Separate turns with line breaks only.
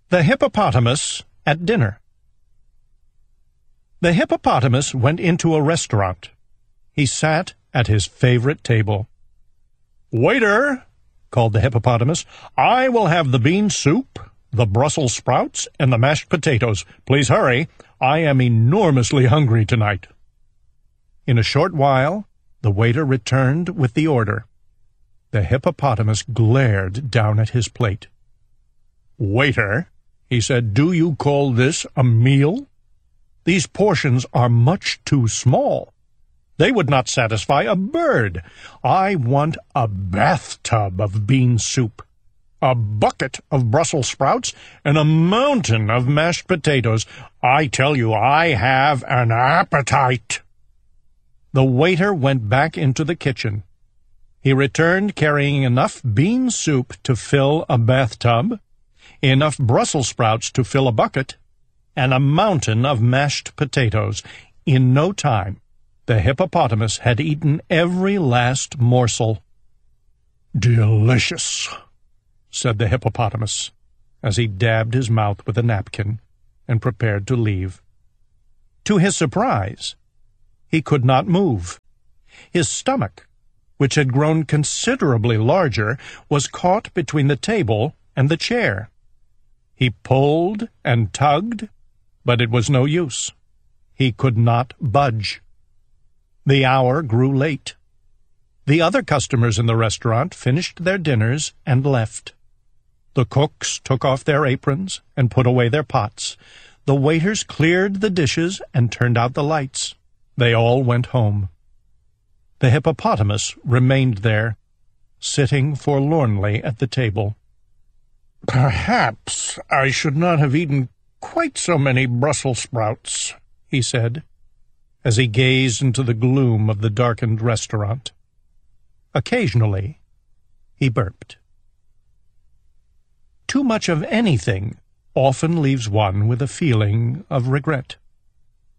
The Hippopotamus at Dinner. The hippopotamus went into a restaurant. He sat at his favorite table. "Waiter," called the hippopotamus, "I will have the bean soup, the Brussels sprouts, and the mashed potatoes. Please hurry. I am enormously hungry tonight." In a short while, the waiter returned with the order. The hippopotamus glared down at his plate. "Waiter," he said, "do you call this a meal? These portions are much too small. They would not satisfy a bird. I want a bathtub of bean soup, a bucket of Brussels sprouts, and a mountain of mashed potatoes. I tell you, I have an appetite." The waiter went back into the kitchen. He returned carrying enough bean soup to fill a bathtub, enough Brussels sprouts to fill a bucket, and a mountain of mashed potatoes. In no time, the hippopotamus had eaten every last morsel. "Delicious," said the hippopotamus, as he dabbed his mouth with a napkin and prepared to leave. To his surprise, he could not move. His stomach, which had grown considerably larger, was caught between the table and the chair. He pulled and tugged, but it was no use. He could not budge. The hour grew late. The other customers in the restaurant finished their dinners and left. The cooks took off their aprons and put away their pots. The waiters cleared the dishes and turned out the lights. They all went home. The hippopotamus remained there, sitting forlornly at the table. "Perhaps I should not have eaten quite so many Brussels sprouts," he said, as he gazed into the gloom of the darkened restaurant. Occasionally, he burped. Too much of anything often leaves one with a feeling of regret.